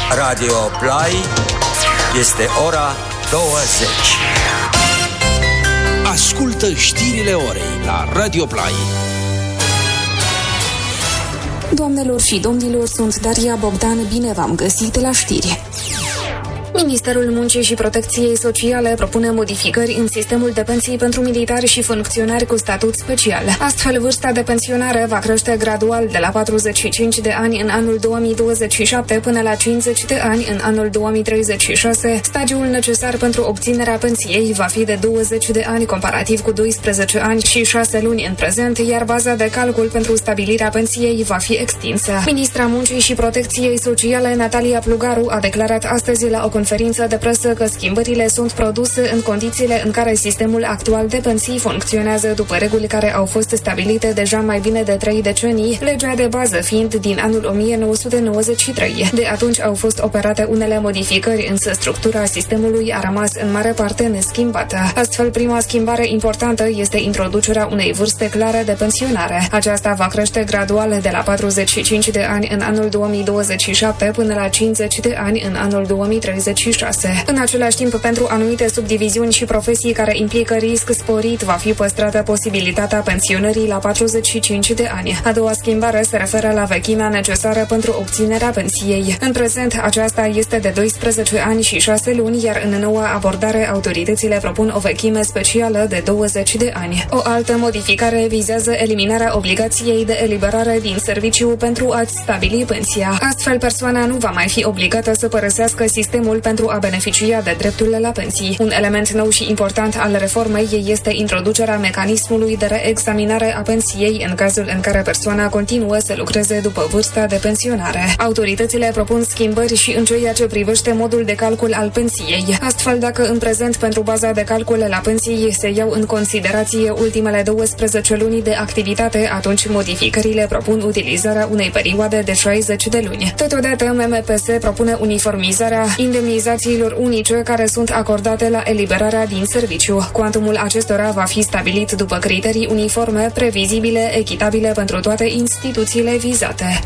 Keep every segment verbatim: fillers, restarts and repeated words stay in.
Radio Play, este ora douăzeci. Ascultă știrile orei la Radio Play. Doamnelor și domnilor, sunt Daria Bogdan, bine v-am găsit la știri. Ministerul Muncii și Protecției Sociale propune modificări în sistemul de pensii pentru militari și funcționari cu statut special. Astfel, vârsta de pensionare va crește gradual de la patruzeci și cinci de ani în anul două mii douăzeci și șapte până la cincizeci de ani în anul două mii treizeci și șase. Stagiul necesar pentru obținerea pensiei va fi de douăzeci de ani comparativ cu doisprezece ani și șase luni în prezent, iar baza de calcul pentru stabilirea pensiei va fi extinsă. Ministra Muncii și Protecției Sociale, Natalia Plugaru, a declarat astăzi la o conferință de presă că schimbările sunt produse în condițiile în care sistemul actual de pensii funcționează după reguli care au fost stabilite deja mai bine de trei decenii, legea de bază fiind din anul o mie nouă sute nouăzeci și trei. De atunci au fost operate unele modificări, însă structura sistemului a rămas în mare parte neschimbată. Astfel, prima schimbare importantă este introducerea unei vârste clare de pensionare. Aceasta va crește gradual de la patruzeci și cinci de ani în anul două mii douăzeci și șapte până la cincizeci de ani în anul două mii treizeci și șase. În același timp, pentru anumite subdiviziuni și profesii care implică risc sporit, va fi păstrată posibilitatea pensionării la patruzeci și cinci de ani. A doua schimbare se referă la vechimea necesară pentru obținerea pensiei. În prezent, aceasta este de doisprezece ani și șase luni, iar în noua abordare, autoritățile propun o vechime specială de douăzeci de ani. O altă modificare vizează eliminarea obligației de eliberare din serviciu pentru a-ți stabili pensia. Astfel, persoana nu va mai fi obligată să părăsească sistemul pentru a beneficia de drepturile la pensii. Un element nou și important al reformei este introducerea mecanismului de reexaminare a pensiei în cazul în care persoana continuă să lucreze după vârsta de pensionare. Autoritățile propun schimbări și în ceea ce privește modul de calcul al pensiei. Astfel, dacă în prezent pentru baza de calcul la pensii se iau în considerație ultimele douăsprezece luni de activitate, atunci modificările propun utilizarea unei perioade de șaizeci de luni. Totodată, M M P S propune uniformizarea indemnizațiilor unice care sunt acordate la eliberarea din serviciu. Cuantumul acestora va fi stabilit după criterii uniforme, previzibile, echitabile pentru toate instituțiile vizate.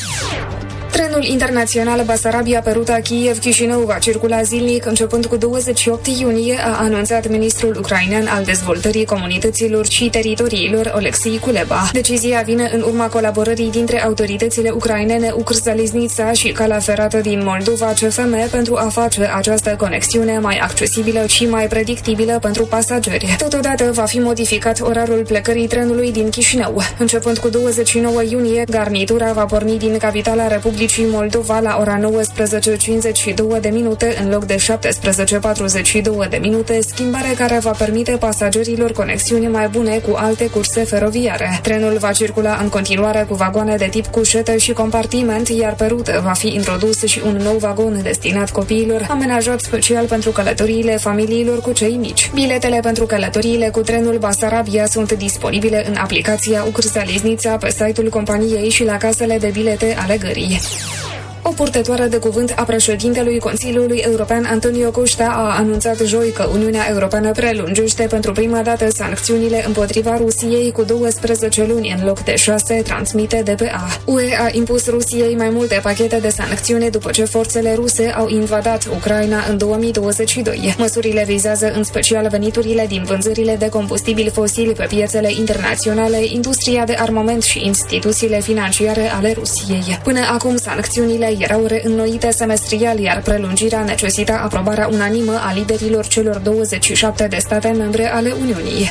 Trenul internațional Basarabia-Peruta-Kiev-Chișinău va circula zilnic începând cu douăzeci și opt iunie, a anunțat ministrul ucrainean al dezvoltării comunităților și teritoriilor, Oleksii Kuleba. Decizia vine în urma colaborării dintre autoritățile ucrainene Ukrzaliznița și calea ferată din Moldova C F M pentru a face această conexiune mai accesibilă și mai predictibilă pentru pasageri. Totodată va fi modificat orarul plecării trenului din Chișinău. Începând cu douăzeci și nouă iunie, garnitura va porni din capitala Republicii și Moldova la ora nouăsprezece cincizeci și două de minute în loc de șaptesprezece patruzeci și două de minute, schimbare care va permite pasagerilor conexiuni mai bune cu alte curse feroviare. Trenul va circula în continuare cu vagoane de tip cușetă și compartiment, iar pe rută va fi introdus și un nou vagon destinat copiilor, amenajat special pentru călătoriile familiilor cu cei mici. Biletele pentru călătoriile cu trenul Basarabia sunt disponibile în aplicația Ukrzaliznița, pe site-ul companiei și la casele de bilete ale gării. O purtătoare de cuvânt a președintelui Consiliului European, Antonio Costa, a anunțat joi că Uniunea Europeană prelungește pentru prima dată sancțiunile împotriva Rusiei cu douăsprezece luni în loc de șase, transmite D P A. U E a impus Rusiei mai multe pachete de sancțiuni după ce forțele ruse au invadat Ucraina în două mii douăzeci și doi. Măsurile vizează în special veniturile din vânzările de combustibili fosili pe piețele internaționale, industria de armament și instituțiile financiare ale Rusiei. Până acum, sancțiunile erau reînnoite semestrial, iar prelungirea necesita aprobarea unanimă a liderilor celor douăzeci și șapte de state membre ale Uniunii.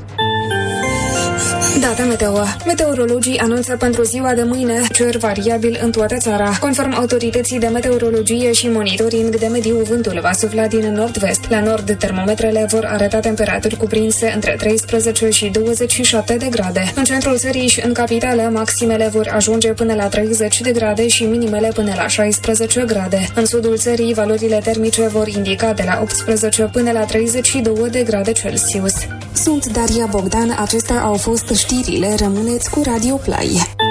Data meteo. Meteorologii anunță pentru ziua de mâine cer variabil în toată țara. Conform autorității de meteorologie și monitoring de mediu, vântul va sufla din nord-vest. La nord, termometrele vor arăta temperaturi cuprinse între treisprezece și douăzeci și șapte de grade. În centrul țării și în capitală, maximele vor ajunge până la treizeci de grade și minimele până la șaisprezece grade. În sudul țării, valorile termice vor indica de la optsprezece până la treizeci și două de grade Celsius. Sunt Daria Bogdan, acestea au fost știrile, rămâneți cu Radio Play.